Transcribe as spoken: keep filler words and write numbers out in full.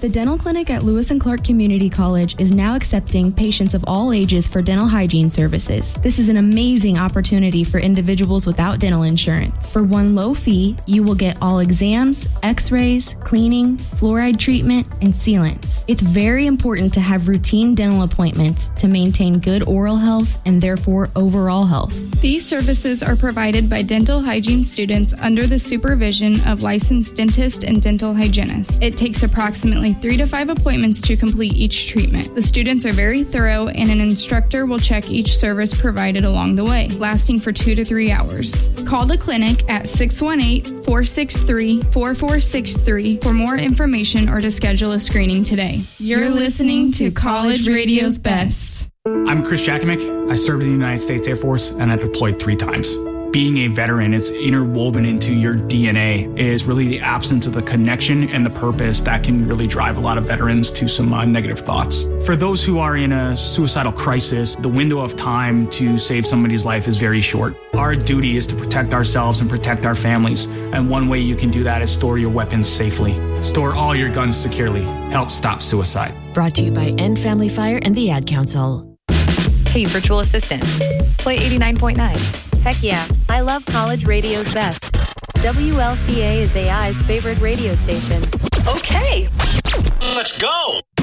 The dental clinic at Lewis and Clark Community College is now accepting patients of all ages for dental hygiene services. This is an amazing opportunity for individuals without dental insurance. For one low fee, you will get all exams, x-rays, cleaning, fluoride treatment, and sealants. It's very important to have routine dental appointments to maintain good oral health and therefore overall health. These services are provided by dental hygiene students under the supervision of licensed dentists and dental hygienists. It takes approximately three to five appointments to complete each treatment. The students are very thorough and an instructor will check each service provided along the way, lasting for two to three hours. Call the clinic at six one eight, four six three, four four six three for more information or to schedule a screening today. You're listening to College Radio's Best. I'm Chris Jakimick. I served in the United States Air Force and I deployed three times. Being a veteran, it's interwoven into your D N A, is really the absence of the connection and the purpose that can really drive a lot of veterans to some uh, negative thoughts. For those who are in a suicidal crisis, the window of time to save somebody's life is very short. Our duty is to protect ourselves and protect our families, and one way you can do that is store your weapons safely. Store all your guns securely. Help stop suicide. Brought to you by End Family Fire and the Ad Council. Hey, virtual assistant, play eighty-nine point nine. Heck yeah, I love College Radio's Best. W L C A is A I's favorite radio station. Okay, let's go.